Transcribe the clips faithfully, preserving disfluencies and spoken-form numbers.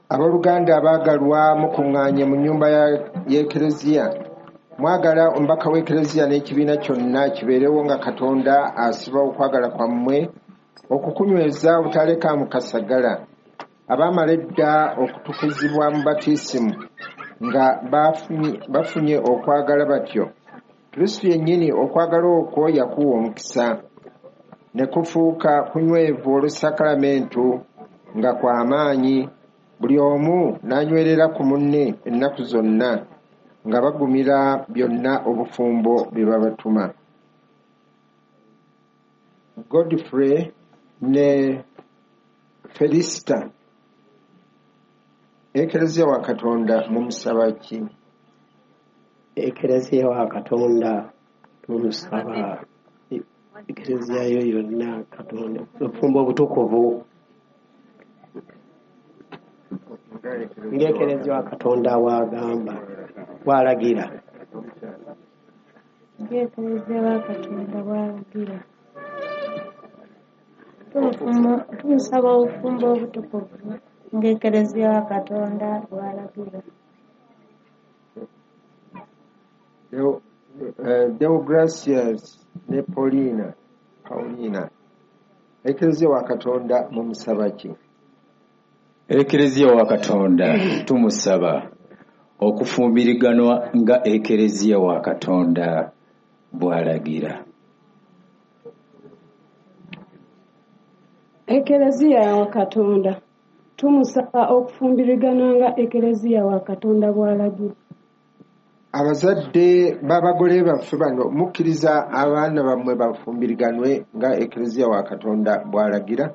Abooluganda abaagalwa mukuŋŋaanye mu nnyumba y'Eklezia, mwagala omubaka w'Eklezia n'ekibiina kyonna kibeerewo nga Katonda asiba okwagala kwammwe okukunyweza obutaleka mu kasagala. Abaamala edda okutukuzibwa mu batiisimu nga bafunye okwagala batyo, Kristo yennyini okwagala okwo yakuwa omukisa ne kufuuka kunywevu olw'essakalamentu nga kw'amaanyi, buli omu n'anywerera ku munne ennaku zonna nga bagumira byonna obufumbo bye babatuma. Godfrey ne Felisita, Eklezia wa Katonda mumusaba ki? Eklezia wa Katonda tumusaba Eklezia yo yonna Katonda obufumbo obutukuvu ng'Eklezia wa Katonda wagamba walagira ng'Eklezia wa Katonda walagira tumusaba obufumbo obutukuvu ng'Eklezia wa Katonda walagira. Deogracias ne Paulina Paulina, Eklezia wa Katonda mumusaba ki? Eklezia wa Katonda tumusaba okufumbiriganwa nga Eklezia wa Katonda bw'alagira. Eklezia wa Katonda tumusaba okufumbiriganwa nga Eklezia wa Katonda bw'alagira. Abazadde b'abagole baffe bano mukkiriza abaana bammwe bafumbiriganwe nga Eklezia wa Katonda bw'alagira?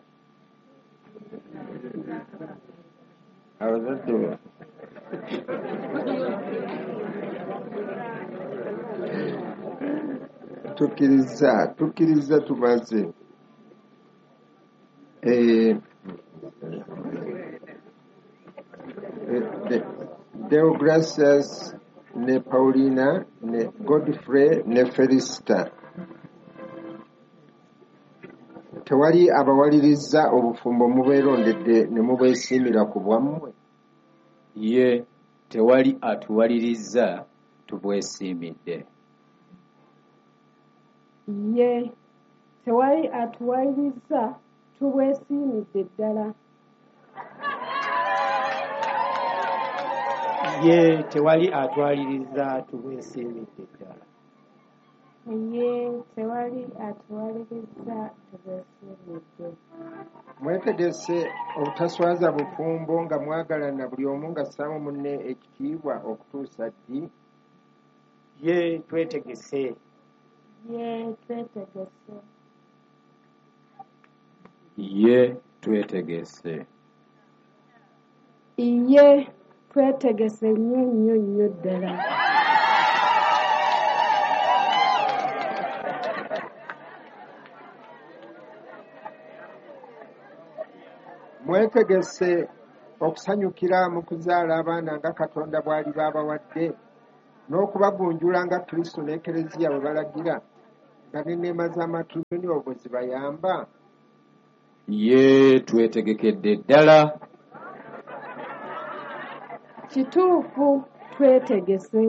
Abazadde tukkiriza tukkiriza tumaze. Eh, Deogracias ne Paulina ne Godfrey ne Felisita, tewali abawaliriza obufumbo mubeerondedde ne mubwesiimira ku bwammwe? Ye tewali atuwaliriza tubwesiimidde. Ye tewali atuwaliriza tubwesiimidde ddala. ye tewali atwaliriza tubwesiimidde ddala. Ye tewali atuwaliriza tubwesiimidde. Mwetegese obutaswaza bufumbo nga mwagalana buli omu nga assaamu munne ekitiibwa okutuusa ddi? Ye twetegese. Ye twetegese. Ye twetegese. Ye twetegese nnyo nnyo nnyo ddala. Mwetegese okusanyukira mu kuzaala abaana nga Katonda bw'ali baabawadde n'okubagunjula nga Kristo n'Eklezia bwe balagira nga n'enneema z'amatuluni obwo zibayamba? Ye twetegekedde ddala. Kituufu twetegese.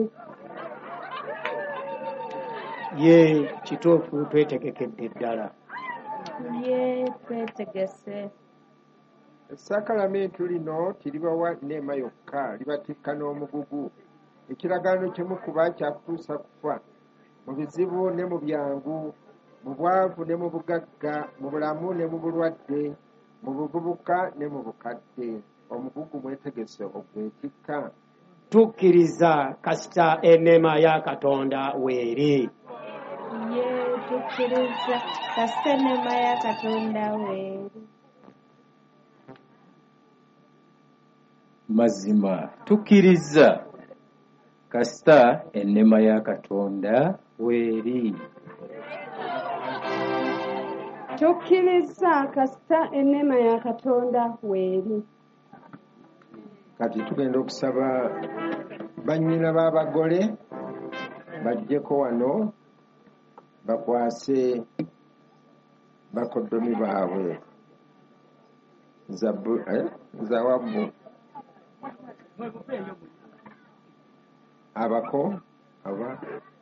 Ye kituufu twetegekedde ddala. Ye twetegese. Essakalamentu lino tiribawa nneema yokka, libatikka n'omugugu. Ekiragaano kye mukuba kyakutuusa kufa, mu bizibu ne mu byangu, mu bwavu ne mu bugagga, mu bulamu ne mu bulwadde, mu buvubuka ne mu bukadde. Omugugu mwetegese ogwetikka. Tukkiriza kasita enneema ya Katonda weeri. Ye tukkiriza kasita enneema ya Katonda weeri. Mazima tukkiriza kasita enneema ya Katonda weeri. Tukkiriza kasita enneema ya Katonda weeri. Kati tugenda okusaba bannyina b'abagole bajjeko wano bakwase bakoddomi baabwe zawabu abako aba